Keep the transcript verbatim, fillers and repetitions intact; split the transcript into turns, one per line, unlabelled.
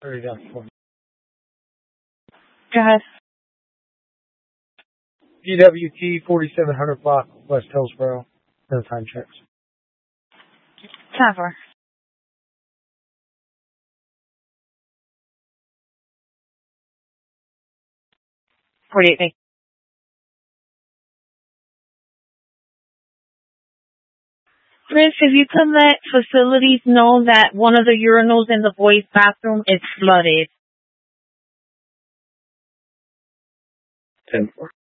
Already done for me.
Go ahead.
G W T forty-seven hundred block, West Hillsboro. No time checks.
Time for. forty-eight days. Chris, if you can let facilities know that one of the urinals in the boys' bathroom is flooded.
ten four.